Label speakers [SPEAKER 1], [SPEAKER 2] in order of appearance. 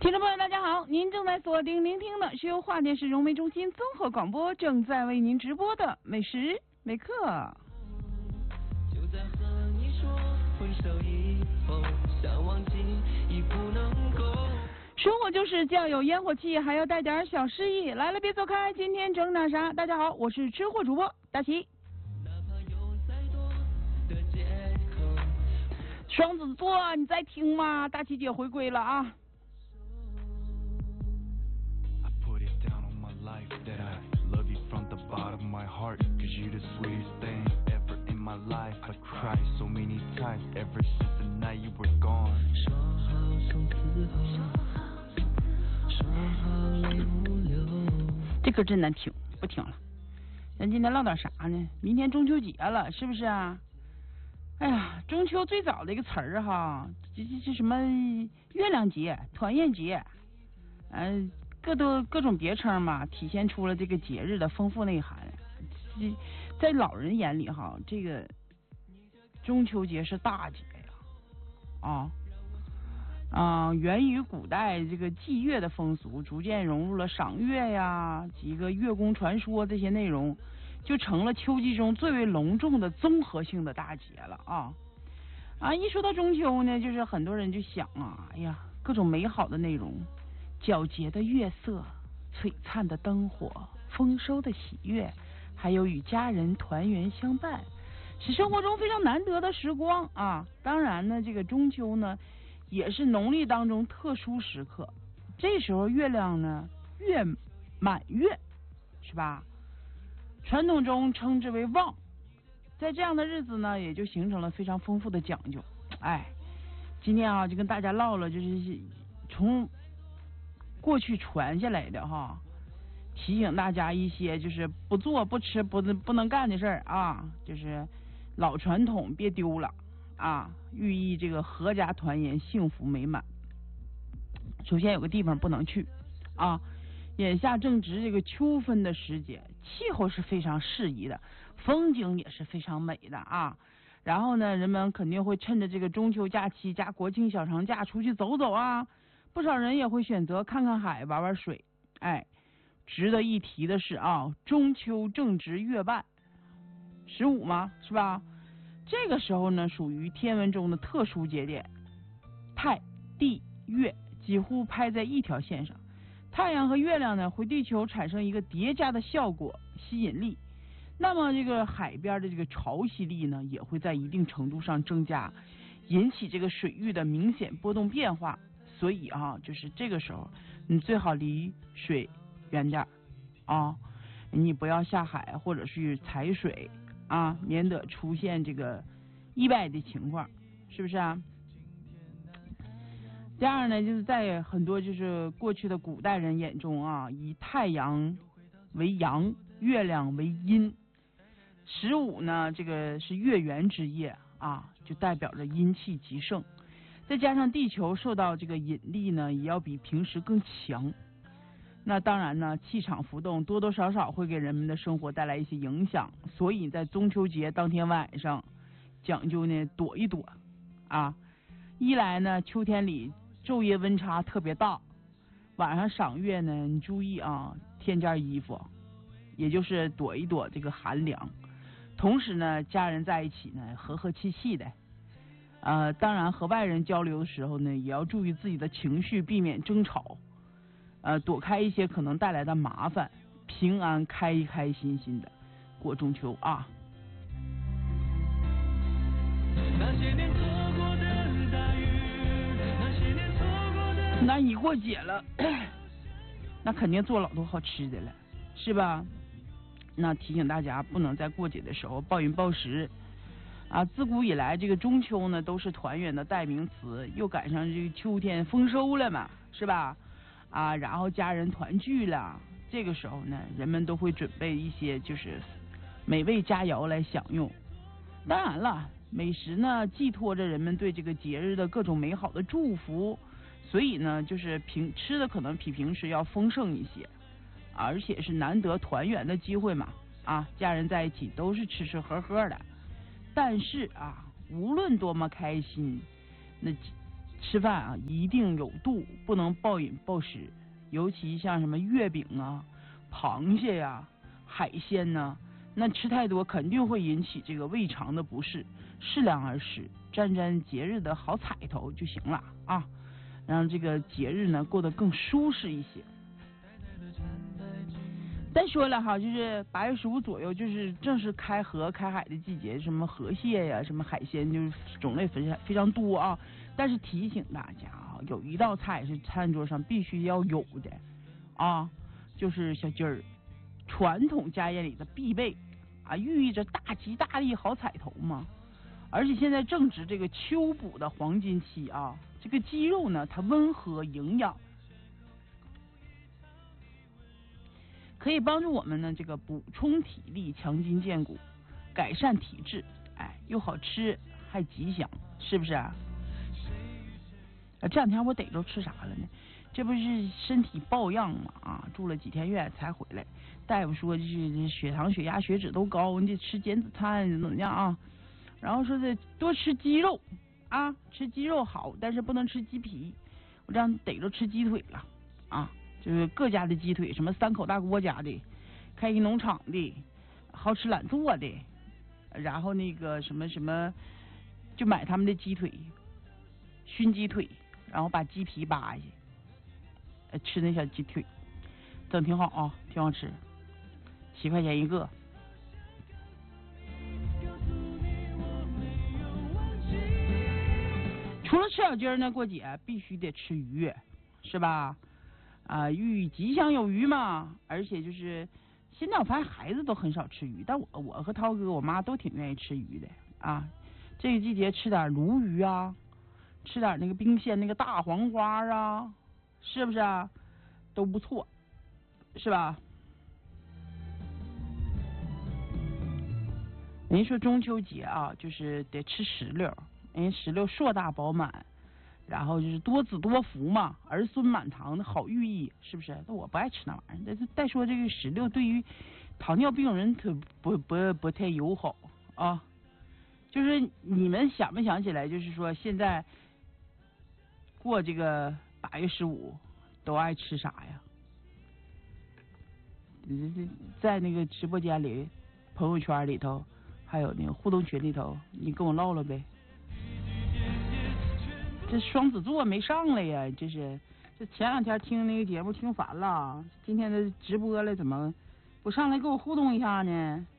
[SPEAKER 1] 听众朋友，大家好，您正在锁定聆听的是由华电市融媒中心综合广播正在为您直播的美食美课。
[SPEAKER 2] 就在和你说分手以后，想忘记已不能够。
[SPEAKER 1] 生活就是既要有烟火气，还要带点小诗意。来了，别走开，今天整点啥？大家好，我是吃货主播大齐。
[SPEAKER 2] 哪怕有再多的借口。
[SPEAKER 1] 双子座，你在听吗？大齐姐回归了啊！
[SPEAKER 3] That I love you from the bottom of my heart, cause you the sweetest thing ever in my life. I cried so many times ever since the night you were gone.
[SPEAKER 2] 说好从此后，说好泪不流。
[SPEAKER 1] 这歌真难听，不听了。咱今天唠点啥呢？明天中秋节了，是不是啊？哎呀，中秋最早的一个词儿哈，这什么月亮节、团圆节，各种别称嘛，体现出了这个节日的丰富内涵。在老人眼里哈，这个中秋节是大节呀，源于古代这个祭月的风俗，逐渐融入了赏月呀、几个月宫传说这些内容，就成了秋季中最为隆重的综合性的大节了啊！一说到中秋呢，就是很多人就想啊，哎呀，各种美好的内容。皎洁的月色，璀璨的灯火，丰收的喜悦，还有与家人团圆相伴，是生活中非常难得的时光啊！当然呢，这个中秋呢，也是农历当中特殊时刻，这时候月亮呢月满月，是吧？传统中称之为望，在这样的日子呢，也就形成了非常丰富的讲究。今天啊，就跟大家唠了，就是从过去传下来的哈，提醒大家一些就是不做不吃不能干的事儿啊，就是老传统别丢了啊，寓意这个阖家团圆幸福美满。首先有个地方不能去啊，眼下正值这个秋分的时节，气候是非常适宜的，风景也是非常美的啊。然后呢，人们肯定会趁着这个中秋假期加国庆小长假出去走走啊。不少人也会选择看看海、玩玩水。值得一提的是啊，中秋正值月半15嘛，是吧？这个时候呢，属于天文中的特殊节点，太、地、月几乎拍在一条线上，太阳和月亮呢，会对地球产生一个叠加的效果，吸引力。那么这个海边的这个潮汐力呢，也会在一定程度上增加，引起这个水域的明显波动变化。所以啊，就是这个时候，你最好离水远点啊，你不要下海或者是踩水啊，免得出现这个意外的情况，是不是啊？第二呢，就是在很多就是过去的古代人眼中啊，以太阳为阳，月亮为阴，15呢，这个是月圆之夜啊，就代表着阴气极盛。再加上地球受到这个引力呢，也要比平时更强。那当然呢，气场浮动多多少少会给人们的生活带来一些影响，所以在中秋节当天晚上讲究呢躲一躲啊。一来呢，秋天里昼夜温差特别大，晚上赏月呢，你注意啊，添件衣服，也就是躲一躲这个寒凉。同时呢，家人在一起呢，和和气气的。当然和外人交流的时候呢，也要注意自己的情绪，避免争吵，躲开一些可能带来的麻烦，平安开心心的过中秋啊。
[SPEAKER 2] 那些年错过的大雨，那些年错过的。
[SPEAKER 1] 那一过节了，那肯定做老多好吃的了，是吧？那提醒大家不能在过节的时候暴饮暴食。自古以来，这个中秋呢都是团圆的代名词，又赶上这个秋天丰收了嘛，是吧？然后家人团聚了，这个时候呢，人们都会准备一些就是美味佳肴来享用。当然了，美食呢寄托着人们对这个节日的各种美好的祝福，所以呢，就是吃的可能比平时要丰盛一些，而且是难得团圆的机会嘛，家人在一起都是吃吃喝喝的。但是无论多么开心，那吃饭啊一定有度，不能暴饮暴食，尤其像什么月饼啊、螃蟹呀、海鲜呐，那吃太多肯定会引起这个胃肠的不适，适量而食，沾沾节日的好彩头就行了啊，让这个节日呢过得更舒适一些。再说了哈，就是8月15左右，就是正是开河开海的季节，什么河蟹呀、什么海鲜，就是种类非常多啊。但是提醒大家啊，有一道菜是餐桌上必须要有的啊，就是小鸡儿，传统家宴里的必备啊，寓意着大吉大利、好彩头嘛。而且现在正值这个秋补的黄金期啊，这个鸡肉呢，它温和营养。可以帮助我们呢，这个补充体力、强筋健骨、改善体质，哎，又好吃还吉祥，是不是啊？这两天我逮着吃啥了呢？这不是身体抱恙嘛啊，住了几天院才回来。大夫说就是血糖、血压、血脂都高，你得吃减脂餐，怎么样啊？然后说的多吃鸡肉啊，吃鸡肉好，但是不能吃鸡皮。我这样逮着吃鸡腿了啊。就是各家的鸡腿，什么3口大锅家的，开一农场的，好吃懒做的，然后那个什么什么，就买他们的鸡腿，熏鸡腿，然后把鸡皮扒下去，吃那小鸡腿，整挺好啊，挺好吃，7块钱一个。除了吃小鸡儿呢，过节必须得吃鱼，是吧？啊，寓意吉祥有余嘛，而且就是现在我发现孩子都很少吃鱼，但我和涛哥我妈都挺愿意吃鱼的啊。这个季节吃点鲈鱼啊，吃点那个冰鲜那个大黄花啊，是不是啊？都不错，是吧？人家说中秋节啊，就是得吃石榴，人家石榴硕大饱满。然后就是多子多福嘛，儿孙满堂的好寓意，是不是？那我不爱吃那玩意儿。但是再说这个石榴对于糖尿病人可不太友好啊。就是你们想没想起来，就是说现在过这个8月15都爱吃啥呀？在那个直播间里、朋友圈里头，还有那个互动群里头，你跟我唠唠呗。这双子座没上来呀，这前2天听那个节目听烦了，今天的直播了，怎么不上来跟我互动一下呢？